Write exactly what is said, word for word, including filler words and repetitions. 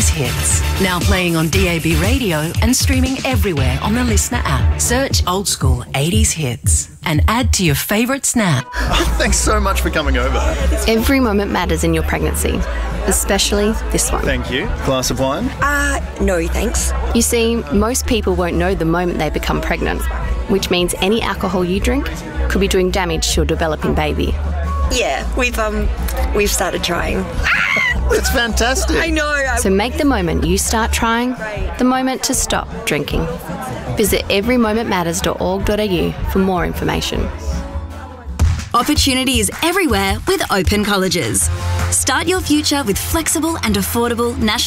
eighties hits. Now playing on D A B radio and streaming everywhere on the Listener app. Search Old School eighties hits and add to your favourite snap. Thanks so much for coming over. Every moment matters in your pregnancy, especially this one. Thank you. Glass of wine? Uh, no thanks. You see, most people won't know the moment they become pregnant, which means any alcohol you drink could be doing damage to your developing baby. Yeah, we've um, we've started trying. That's fantastic. I know. I... So make the moment you start trying the moment to stop drinking. Visit every moment matters dot org dot a u for more information. Opportunity is everywhere with Open Colleges. Start your future with flexible and affordable national